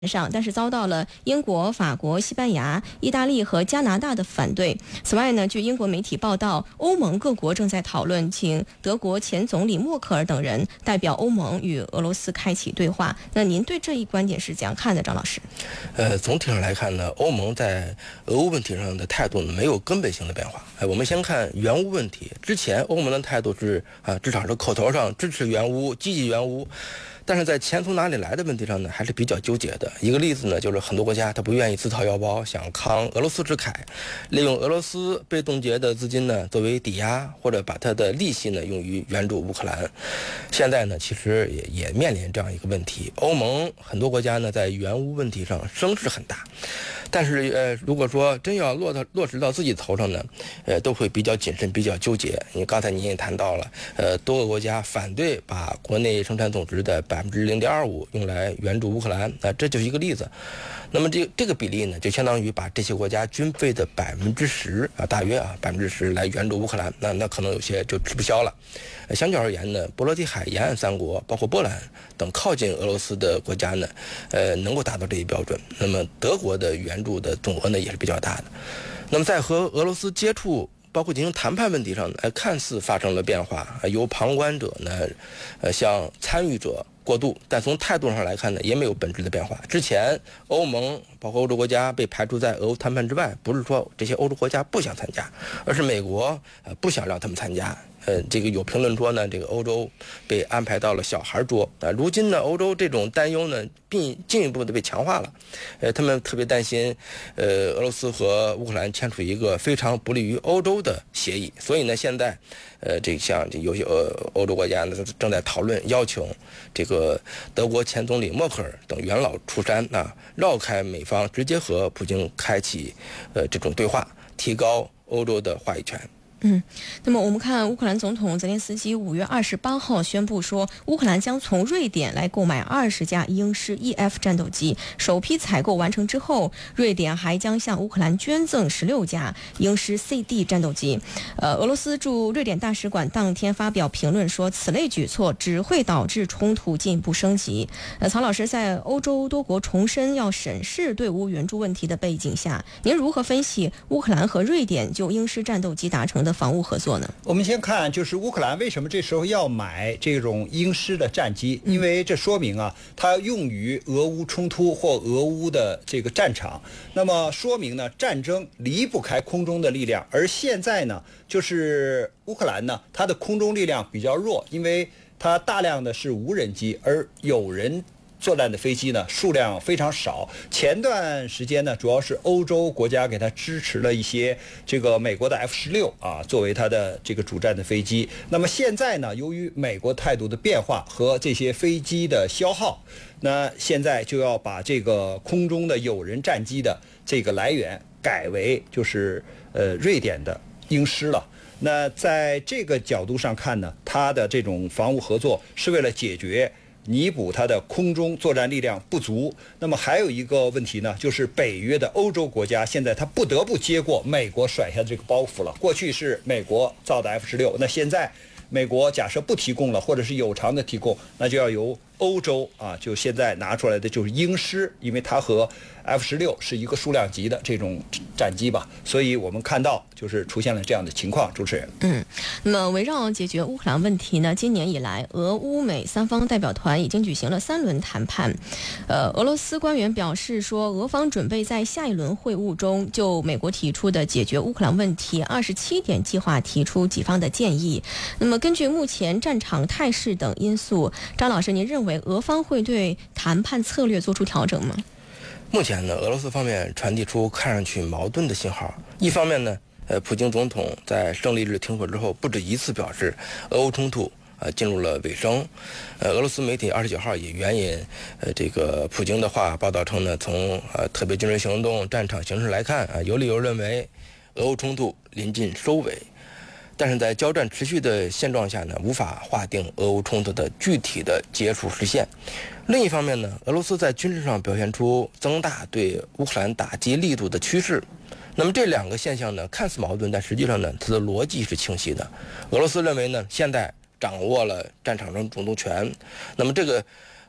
上，但是遭到了英国、法国、西班牙、意大利和加拿大的反对。此外呢，据英国媒体报道，欧盟各国正在讨论请德国前总理默克尔等人代表欧盟与俄罗斯开启对话。那您对这一观点是怎样看的，张老师？ 总体上来看呢，欧盟在俄乌问题上的态度呢没有根本性的变化。我们先看援乌问题，之前欧盟的态度是至少是口头上支持援乌、积极援乌。但是在钱从哪里来的问题上呢，还是比较纠结的。一个例子呢，就是很多国家他不愿意自掏腰包，想扛俄罗斯之慨，利用俄罗斯被冻结的资金呢作为抵押，或者把它的利息呢用于援助乌克兰。现在呢，其实也面临这样一个问题。欧盟很多国家呢在援乌问题上声势很大，但是如果说真要落实到自己头上呢，都会比较谨慎，比较纠结。刚才您也谈到了，多个国家反对把国内生产总值的0.25%用来援助乌克兰，这就是一个例子。那么这个比例呢，就相当于把这些国家军费的10%大约10%来援助乌克兰，那可能有些就吃不消了。相较而言呢，波罗的海沿岸3国，包括波兰等靠近俄罗斯的国家呢，能够达到这一标准。那么德国的援助的总额呢也是比较大的。那么在和俄罗斯接触，包括进行谈判问题上呢，看似发生了变化，由旁观者呢，向参与者过渡，但从态度上来看呢，也没有本质的变化。之前欧盟包括欧洲国家被排除在俄乌谈判之外，不是说这些欧洲国家不想参加，而是美国不想让他们参加。这个有评论说呢，这个欧洲被安排到了小孩桌。如今呢，欧洲这种担忧呢，进一步的被强化了。他们特别担心，俄罗斯和乌克兰签署一个非常不利于欧洲的协议。所以呢，现在，像有些欧洲国家呢，正在讨论邀请这个德国前总理默克尔等元老出山绕开美方，直接和普京开启这种对话，提高欧洲的话语权。 那么我们看乌克兰总统泽连斯基5月28号宣布说，乌克兰将从瑞典来购买20架鹰狮 EF 战斗机。首批采购完成之后，瑞典还将向乌克兰捐赠16架鹰狮 CD 战斗机。俄罗斯驻瑞典大使馆当天发表评论说，此类举措只会导致冲突进一步升级。曹老师，在欧洲多国重申要审视对乌援助问题的背景下，您如何分析乌克兰和瑞典就鹰狮战斗机达成的防务合作呢？ 我们先看，就是乌克兰为什么这时候要买这种鹰狮的战机？因为这说明它用于俄乌冲突或俄乌的这个战场。那么说明呢，战争离不开空中的力量。而现在呢，就是乌克兰呢，它的空中力量比较弱，因为它大量的是无人机，而有人作战的飞机呢数量非常少。前段时间呢，主要是欧洲国家给它支持了一些这个美国的 F-16作为它的这个主战的飞机。那么现在呢，由于美国态度的变化和这些飞机的消耗，那现在就要把这个空中的有人战机的这个来源改为就是瑞典的鹰狮了。那在这个角度上看呢，它的这种防务合作是为了弥补它的空中作战力量不足。那么还有一个问题呢，就是北约的欧洲国家现在它不得不接过美国甩下这个包袱了。过去是美国造的 F-16，那现在美国假设不提供了，或者是有偿的提供，那就要由欧洲就现在拿出来的就是鹰狮，因为它和 F-16是一个数量级的这种战机吧，所以我们看到就是出现了这样的情况。主持人， 那么围绕解决乌克兰问题呢，今年以来，俄乌美3方代表团已经举行了3轮谈判。俄罗斯官员表示说，俄方准备在下一轮会晤中就美国提出的解决乌克兰问题27点计划提出己方的建议。那么根据目前战场态势等因素，张老师，您认为俄方会对谈判策略做出调整吗？ 目前呢，俄罗斯方面传递出看上去矛盾的信号。一方面呢，普京总统在胜利日停火之后，不止一次表示俄乌冲突进入了尾声。俄罗斯媒体29号也援引这个普京的话报道称呢，从特别军事行动战场形势来看有理由认为俄乌冲突临近收尾。但是在交战持续的现状下呢，无法划定俄乌冲突的具体的结束时限。另一方面呢，俄罗斯在军事上表现出增大对乌克兰打击力度的趋势。那么这两个现象呢，看似矛盾，但实际上呢，它的逻辑是清晰的。俄罗斯认为呢，现在掌握了战场上主动权，那么这个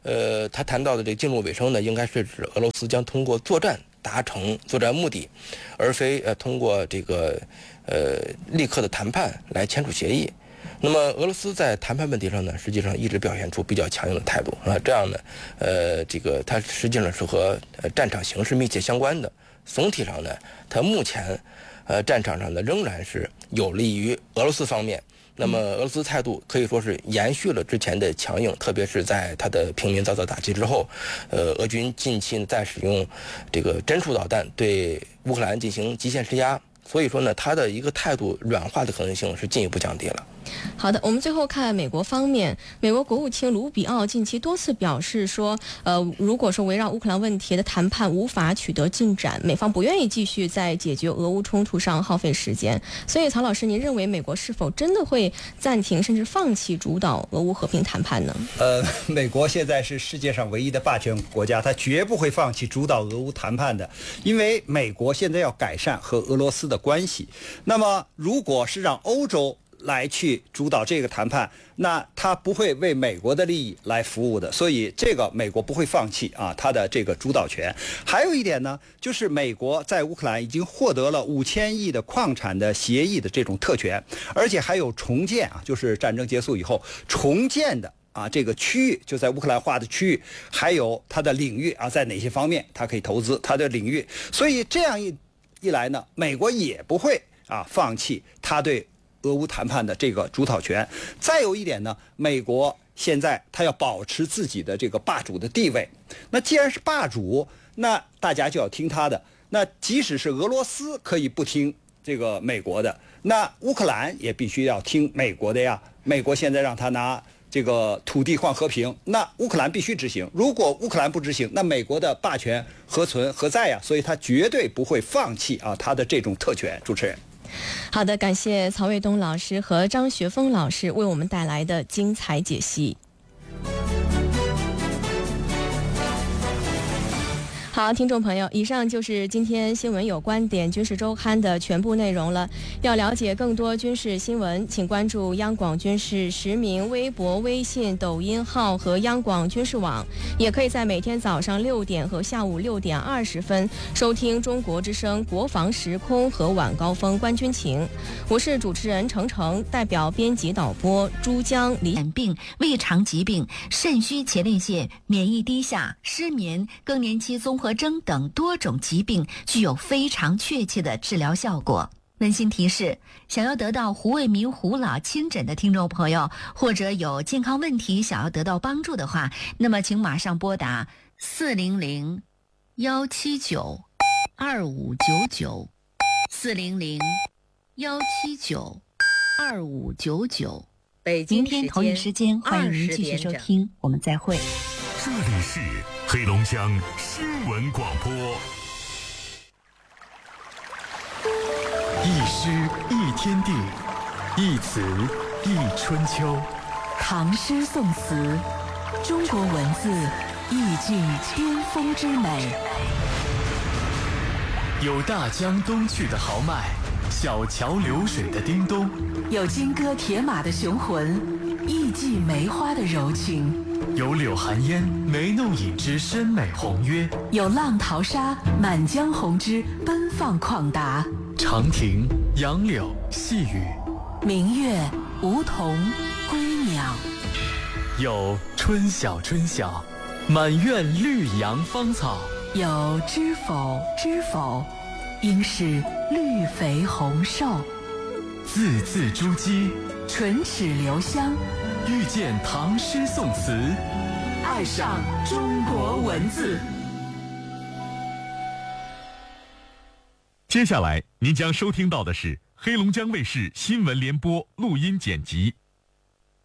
他谈到的这个进入尾声呢，应该是指俄罗斯将通过作战达成作战目的，而非通过这个立刻的谈判来签署协议。那么俄罗斯在谈判问题上呢，实际上一直表现出比较强硬的态度啊，这样呢，这个它实际上是和战场形势密切相关的。总体上呢，它目前战场上呢仍然是有利于俄罗斯方面。那么俄罗斯态度可以说是延续了之前的强硬，特别是在它的平民遭到打击之后，俄军近期在使用这个针数导弹对乌克兰进行极限施压，所以说呢，它的一个态度软化的可能性是进一步降低了。 好的，我们最后看美国方面，美国国务卿卢比奥近期多次表示说，如果说围绕乌克兰问题的谈判无法取得进展，美方不愿意继续在解决俄乌冲突上耗费时间。所以曹老师，您认为美国是否真的会暂停甚至放弃主导俄乌和平谈判呢？ 美国现在是世界上唯一的霸权国家，它绝不会放弃主导俄乌谈判的，因为美国现在要改善和俄罗斯的关系。那么如果是让欧洲来去主导这个谈判，那他不会为美国的利益来服务的，所以这个美国不会放弃啊，他的这个主导权。还有一点呢，就是美国在乌克兰已经获得了5000亿的矿产的协议的这种特权，而且还有重建啊，就是战争结束以后重建的这个区域，就在乌克兰划的区域，还有它的领域在哪些方面它可以投资它的领域，所以这样一来呢，美国也不会放弃它对俄乌谈判的这个主导权。再有一点呢，美国现在它要保持自己的这个霸主的地位。那既然是霸主，那大家就要听他的。那即使是俄罗斯可以不听这个美国的，那乌克兰也必须要听美国的呀。美国现在让他拿这个土地换和平，那乌克兰必须执行。如果乌克兰不执行，那美国的霸权何存何在呀？所以他绝对不会放弃他的这种特权。主持人。 好的，感谢曹卫东老师和张学峰老师为我们带来的精彩解析。好，听众朋友，以上就是今天新闻有观点军事周刊的全部内容了。要了解更多军事新闻，请关注央广军事实名微博、微信、抖音号和央广军事网，也可以在每天早上6点和下午6点20分收听中国之声国防时空和晚高峰观军情。我是主持人程程，代表编辑导播珠江、李病、胃肠疾病、肾虚前列腺、免疫低下、失眠、更年期综合征等多种疾病具有非常确切的治疗效果。温馨提示，想要得到胡卫民胡老亲诊的听众朋友，或者有健康问题想要得到帮助的话，那么请马上拨打400-179-2599 400-179-2599。北京明天同一时间，欢迎您继续收听，我们再会。 这里是黑龙江新闻广播。一诗一天地，一词一春秋。 唐诗宋词，中国文字意境巅峰之美。 有大江东去的豪迈，小桥流水的叮咚， 有金戈铁马的雄浑，艺伎梅花的柔情， 有柳寒烟眉弄影之深美宏约， 有浪淘沙满江红之奔放旷达。 长亭、杨柳、细雨， 明月、梧桐、归鸟， 有春晓春晓，满院绿杨芳草， 有知否知否，应是绿肥红瘦。 字字珠玑， 唇齿留香， 遇见唐诗宋词， 爱上中国文字。 接下来您将收听到的是黑龙江卫视新闻联播录音剪辑。